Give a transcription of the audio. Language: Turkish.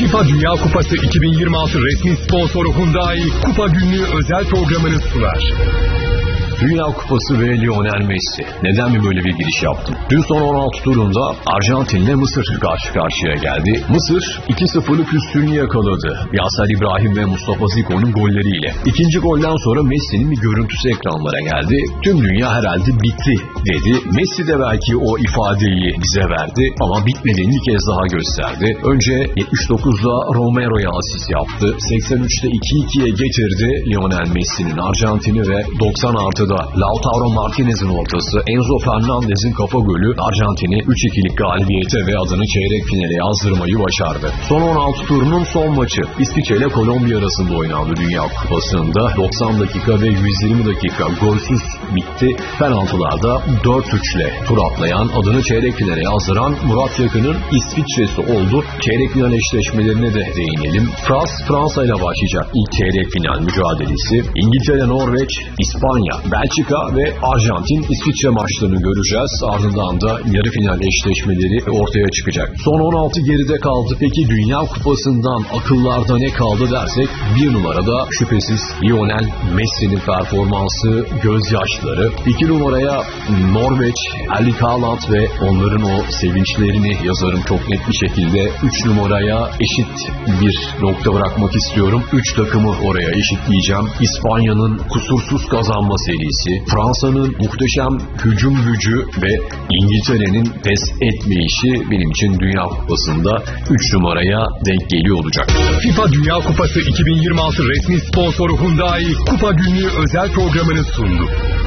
FIFA Dünya Kupası 2026 resmi sponsoru Hyundai Kupa Günlüğü özel programını sunar. Dünya Kupası ve Lionel Messi. Neden mi böyle bir giriş yaptım? Dün son 16 turunda Arjantin ile Mısır karşı karşıya geldi. Mısır 2-0'lık üstünlüğü yakaladı. Yasser İbrahim ve Mustafa Ziko'nun golleriyle. İkinci golden sonra Messi'nin bir görüntüsü ekranlara geldi. Tüm dünya herhalde bitti dedi. Messi de belki o ifadeyi bize verdi ama bitmediğini bir kez daha gösterdi. Önce 79'da Romero'ya asist yaptı. 83'te 2-2'ye getirdi Lionel Messi'nin Arjantin'i ve 90 artıda Lautaro Martinez'in ortası, Enzo Fernandez'in kafa golü Arjantin'i 3-2'lik galibiyete ve adını çeyrek finale yazdırmayı başardı. Son 16 turunun son maçı İsviçre ile Kolombiya arasında oynandı Dünya Kupası'nda. 90 dakika ve 120 dakika golsüz bitti. Penaltılarda 4-3 ile tur atlayan, adını çeyrek finale yazdıran Murat Yakın'ın İsviçre'si oldu. Çeyrek final eşleşmelerine de değinelim. Fransa ile başlayacak ilk çeyrek final mücadelesi. İngiltere, Norveç, İspanya, Belçika ve Arjantin, İsviçre maçlarını göreceğiz. Ardından da yarı final eşleşmeleri ortaya çıkacak. Son 16 geride kaldı. Peki Dünya Kupası'ndan akıllarda ne kaldı dersek, bir numarada şüphesiz Lionel Messi'nin performansı, gözyaşları. 2 numaraya Norveç, Erling Haaland ve onların o sevinçlerini yazarım çok net bir şekilde. 3 numaraya eşit bir nokta bırakmak istiyorum. 3 takımı oraya eşitleyeceğim. İspanya'nın kusursuz kazanma serisi, Fransa'nın muhteşem hücum gücü ve İngiltere'nin pes etmeyişi benim için Dünya Kupası'nda 3 numaraya denk geliyor olacak. FIFA Dünya Kupası 2026 resmi sponsoru Hyundai Kupa Günlüğü özel programını sundu.